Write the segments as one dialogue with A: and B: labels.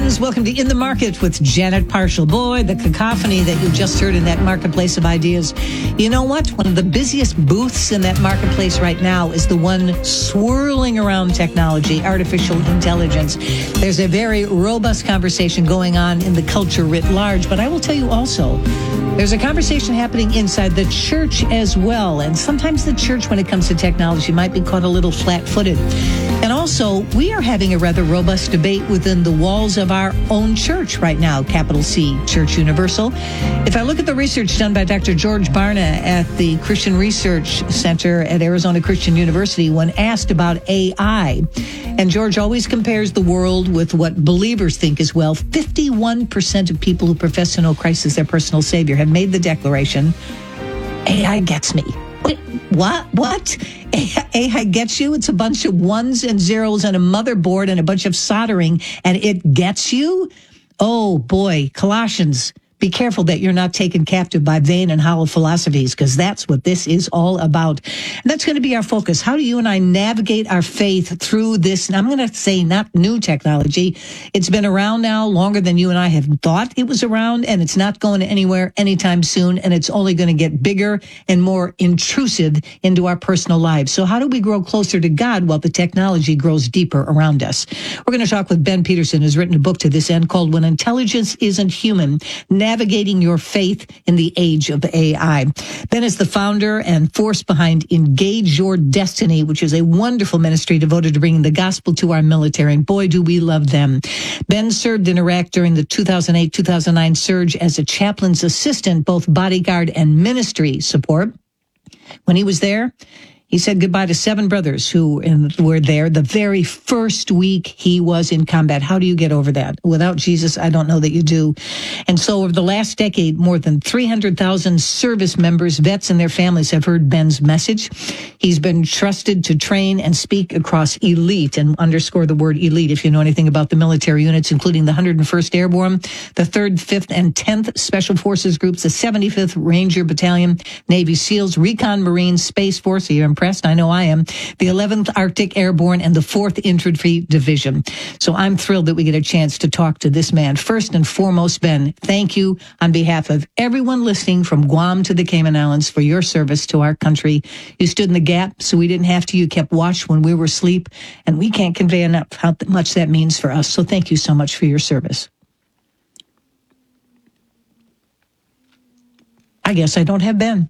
A: friends. Welcome to In the Market with Janet Parshall. Boy, the cacophony that you just heard in that marketplace of ideas. You know what? One of the busiest booths in that marketplace right now is the one swirling around technology, artificial intelligence. There's a very robust conversation going on in the culture writ large, but I will tell you also, there's a conversation happening inside the church as well. And sometimes the church, when it comes to technology, might be caught a little flat-footed. And also, we are having a rather robust debate within the walls of our own church right now, capital C, Church Universal. If I look at the research done by Dr. George Barna at the Christian Research Center at Arizona Christian University, when asked about AI, and George always compares the world with what believers think as well, 51% of people who profess to know Christ as their personal Savior have made the declaration, AI gets me. What? AI gets you? It's a bunch of ones and zeros on a motherboard and a bunch of soldering, and it gets you? Oh, boy, Colossians. Be careful that you're not taken captive by vain and hollow philosophies, because that's what this is all about. And that's going to be our focus. How do you and I navigate our faith through this? And I'm going to say not new technology. It's been around now longer than you and I have thought it was around, and it's not going anywhere anytime soon, and it's only going to get bigger and more intrusive into our personal lives. So how do we grow closer to God while the technology grows deeper around us? We're going to talk with Ben Peterson, who's written a book to this end called When Intelligence Isn't Human, Navigating Your Faith in the Age of AI. Ben is the founder and force behind Engage Your Destiny, which is a wonderful ministry devoted to bringing the gospel to our military. And boy, do we love them. Ben served in Iraq during the 2008-2009 surge as a chaplain's assistant, both bodyguard and ministry support. When he was there, he said goodbye to 7 brothers who were there the very first week he was in combat. How do you get over that? Without Jesus, I don't know that you do. And so over the last decade, more than 300,000 service members, vets, and their families have heard Ben's message. He's been trusted to train and speak across elite, and underscore the word elite if you know anything about the military units, including the 101st Airborne, the 3rd, 5th, and 10th Special Forces Groups, the 75th Ranger Battalion, Navy SEALs, Recon Marines, Space Force. Are you impressed? I know I am. The 11th Arctic Airborne and the 4th Infantry Division. So I'm thrilled that we get a chance to talk to this man. First and foremost, Ben, thank you on behalf of everyone listening from Guam to the Cayman Islands for your service to our country. You stood in the gap so we didn't have to. You kept watch when we were asleep, and we can't convey enough how much that means for us. So thank you so much for your service. I guess I don't have Ben.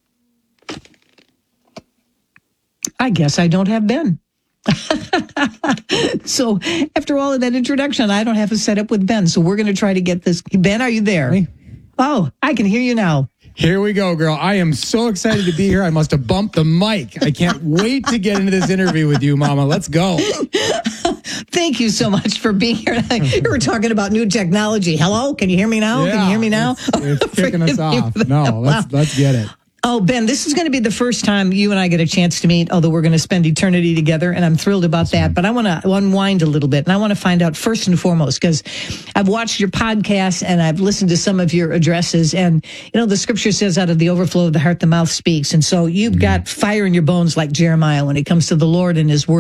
A: So after all of that introduction, I don't have a setup with Ben. So we're going to try to get this. Ben, are you there?
B: Hey.
A: Oh, I can hear you now.
B: Here we go, girl. I am so excited to be here. I must have bumped the mic. I can't wait to get into this interview with you, Mama. Let's go.
A: Thank you so much for being here. You were talking about new technology. Hello? Can you hear me now?
B: Yeah,
A: can you hear me now?
B: It's kicking us off. No, let's get it.
A: Oh, Ben, this is going to be the first time you and I get a chance to meet, although we're going to spend eternity together, and I'm thrilled about that. But I want to unwind a little bit, and I want to find out first and foremost, because I've watched your podcast and I've listened to some of your addresses, and, you know, the scripture says out of the overflow of the heart, the mouth speaks. And so you've got fire in your bones like Jeremiah when it comes to the Lord and his word.